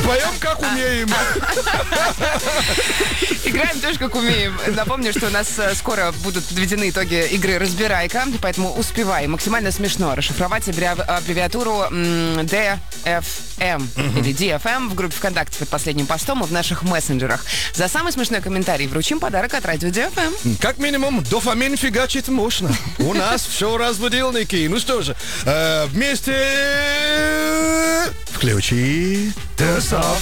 Поем как умеем. Играем тоже как умеем. Напомню, что у нас скоро будут подведены итоги игры «Разбирайка», поэтому успевай максимально смешно расшифровать аббревиатуру DFM или DFM в группе ВКонтакте под последним постом и в наших мессенджерах. За самый смешной комментарий вручим подарок от радио DFM. Как минимум, дофамин фигачить мощно. У нас все разбудилники. Ну что же, вместе включи тесов.